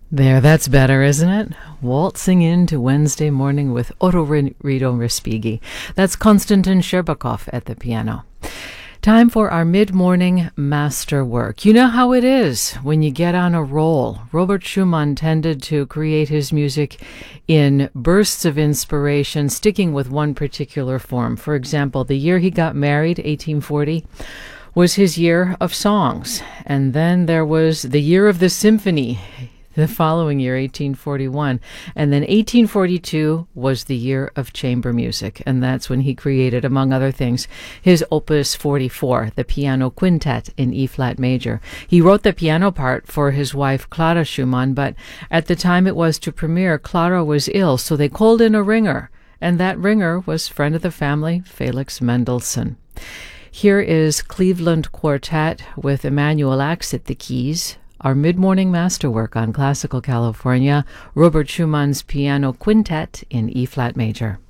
There, that's better, isn't it? Waltzing into Wednesday morning with Otorino Respighi. That's Konstantin Sherbakov at the piano. Time for our mid-morning masterwork. You know how it is when you get on a roll. Robert Schumann tended to create his music in bursts of inspiration, sticking with one particular form. For example, the year he got married, 1840, was his year of songs. And then there was the year of the symphony, the following year, 1841. And then 1842 was the year of chamber music. And that's when he created, among other things, his Opus 44, the piano quintet in E-flat major. He wrote the piano part for his wife, Clara Schumann, but at the time it was to premiere, Clara was ill, so they called in a ringer. And that ringer was friend of the family, Felix Mendelssohn. Here is Cleveland Quartet with Emanuel Ax at the keys. Our mid-morning masterwork on Classical California, Robert Schumann's Piano Quintet in E-flat major.